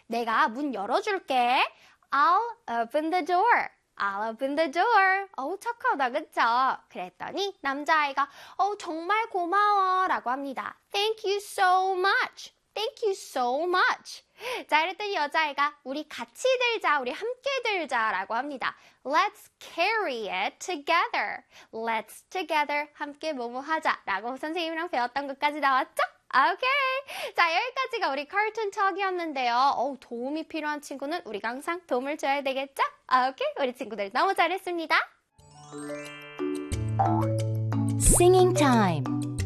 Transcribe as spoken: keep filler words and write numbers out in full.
내가 문 열어줄게. I'll open the door. I'll open the door. 어우, 착하다, 그쵸? 그랬더니 남자아이가 어우, 정말 고마워 라고 합니다. Thank you so much. Thank you so much. 자, 이랬더니 여자아이가 우리 같이 들자, 우리 함께 들자 라고 합니다. Let's carry it together. Let's together. 함께 뭐뭐 하자 라고 선생님이랑 배웠던 것까지 나왔죠? 오케이. 자, 여기까지가 우리 카툰 척이었는데요. 어우, 도움이 필요한 친구는 우리가 항상 도움을 줘야 되겠죠? 오케이. 우리 친구들 너무 잘했습니다. Singing time.